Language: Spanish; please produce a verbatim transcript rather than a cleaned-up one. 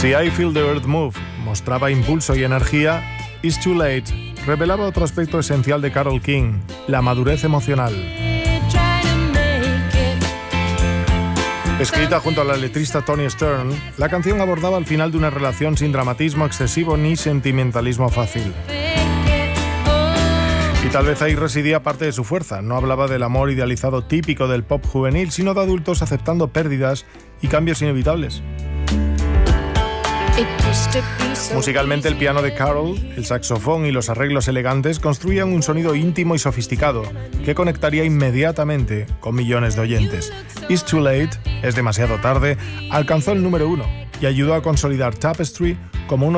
Si I Feel the Earth Move mostraba impulso y energía, It's Too Late revelaba otro aspecto esencial de Carole King, la madurez emocional. Escrita junto a la letrista Toni Stern, la canción abordaba el final de una relación sin dramatismo excesivo ni sentimentalismo fácil. Y tal vez ahí residía parte de su fuerza. No hablaba del amor idealizado típico del pop juvenil, sino de adultos aceptando pérdidas y cambios inevitables. Musicalmente, el piano de Carole, el saxofón y los arreglos elegantes construían un sonido íntimo y sofisticado que conectaría inmediatamente con millones de oyentes. It's Too Late, es demasiado tarde, alcanzó el número uno y ayudó a consolidar Tapestry como uno